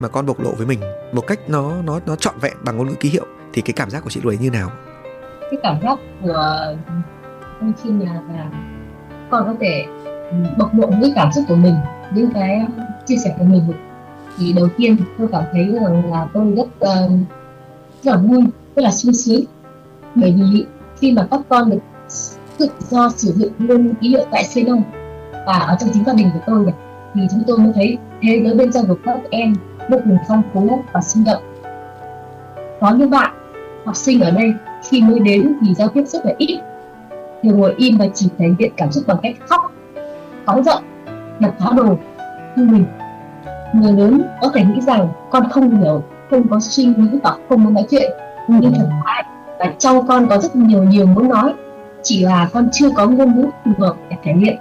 mà con bộc lộ với mình một cách nó trọn vẹn bằng ngôn ngữ ký hiệu, thì cái cảm giác của chị lúc ấy như nào? Cái cảm giác của con khi là con có thể bộc lộ những cảm xúc của mình, những cái chia sẻ của mình, thì đầu tiên thì tôi cảm thấy rằng là tôi rất là vui, rất là sung sướng. Bởi vì khi mà các con được tự do sử dụng ngôn ngữ ký hiệu tại Seno và ở trong chính gia đình của tôi này, thì chúng tôi mới thấy thế giới bên trong của các em vô cùng phong phú và sinh động. Có những bạn học sinh ở đây khi mới đến thì giao tiếp rất là ít, thường ngồi im và chỉ thể hiện cảm xúc bằng cách khóc, cáu giận, đập phá đồ như mình. Người lớn có thể nghĩ rằng con không hiểu, không có suy nghĩ và không muốn nói chuyện, nhưng thực tại là trong con có rất nhiều điều muốn nói, chỉ là con chưa có ngôn ngữ phù hợp để thể hiện.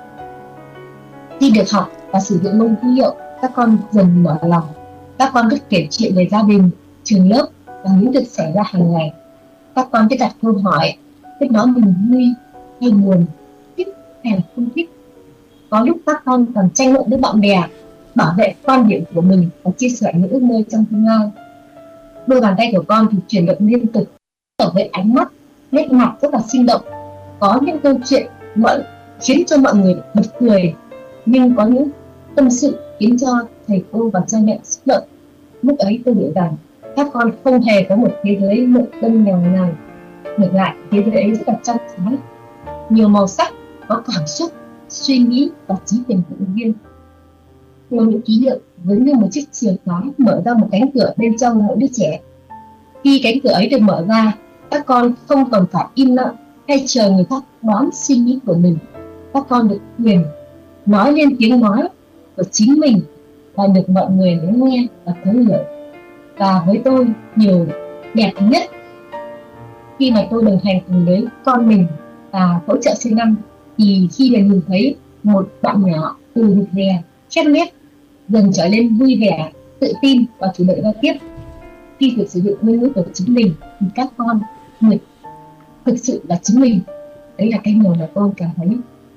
Khi được học và sử dụng ngôn ngữ ký hiệu, các con dần mở lòng. Các con biết kể chuyện về gia đình, trường lớp và những việc xảy ra hàng ngày. Các con biết đặt câu hỏi, biết nói mình vui hay buồn, thích hay là không thích. Có lúc các con còn tranh luận với bạn bè, bảo vệ quan điểm của mình và chia sẻ những ước mơ trong tương lai. Đôi bàn tay của con thì chuyển động liên tục, bảo vệ ánh mắt, nét mặt rất là sinh động. Có những câu chuyện khiến cho mọi người bật cười, nhưng có những tâm sự khiến cho thầy cô và cha mẹ xúc động. Lúc ấy tôi hiểu rằng các con không hề có một thế giới nội tâm nghèo nàn. Ngược lại, thế giới ấy rất là trong sáng, nhiều màu sắc, có cảm xúc, suy nghĩ và trí tưởng tượng riêng. Ngôn ngữ ký hiệu giống như một chiếc chìa khóa mở ra một cánh cửa bên trong mỗi đứa trẻ. Khi cánh cửa ấy được mở ra, các con không còn phải im lặng hay chờ người khác đoán suy nghĩ của mình. Các con được quyền nói lên tiếng nói của chính mình và được mọi người lắng nghe và thấu hiểu. Và với tôi, điều đẹp nhất khi mà tôi đồng hành cùng với con mình và hỗ trợ C5, thì khi mà nhìn thấy một bạn nhỏ từ rụt rè, khép nép dần trở nên vui vẻ, tự tin và chủ động giao tiếp khi được sử dụng ngôn ngữ của chính mình, thì các con thực sự là chính mình. Đấy là cái điều mà tôi cảm thấy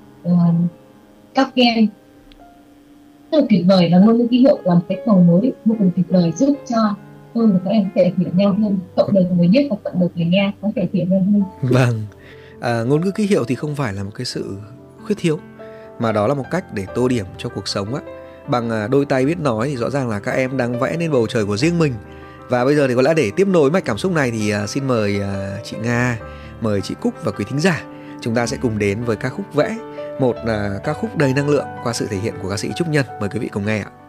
các em rất là tuyệt vời, và ngôn ngữ ký hiệu là một cái cầu nối vô cùng tuyệt vời giúp cho tôi và các em thể hiện nhau hơn, cộng đồng người biết và cộng đồng người nghe có thể hiện nhau hơn. Vâng, ngôn ngữ ký hiệu thì không phải là một cái sự khuyết thiếu, mà đó là một cách để tô điểm cho cuộc sống á. Bằng đôi tay biết nói thì rõ ràng là các em đang vẽ nên bầu trời của riêng mình. Và bây giờ thì có lẽ để tiếp nối mạch cảm xúc này thì xin mời chị Nga, mời chị Cúc và quý thính giả, chúng ta sẽ cùng đến với ca khúc Vẽ, một ca khúc đầy năng lượng qua sự thể hiện của ca sĩ Trúc Nhân. Mời quý vị cùng nghe ạ.